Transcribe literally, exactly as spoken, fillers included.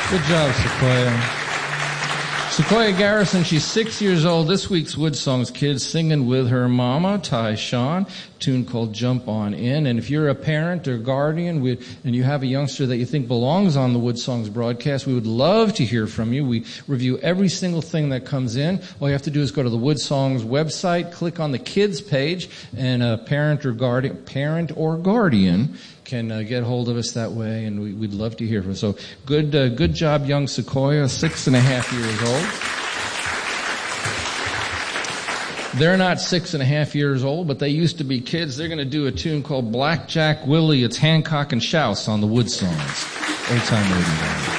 Good job, Sequoia. Sequoia Garrison, she's six years old. This week's Wood Songs Kids singing with her mama, Ty Sean, a tune called Jump On In. And if you're a parent or guardian we, and you have a youngster that you think belongs on the Wood Songs broadcast, we would love to hear from you. We review every single thing that comes in. All you have to do is go to the Wood Songs website, click on the kids page, and a parent or guardian, parent or guardian can uh, get hold of us that way, and we, we'd love to hear from you. So good, uh, good job, young Sequoia, six and a half years old. They're not six and a half years old, but they used to be kids. They're going to do a tune called Blackjack Willie. It's Hancock and Shouse on the Wood Songs. Old time radio.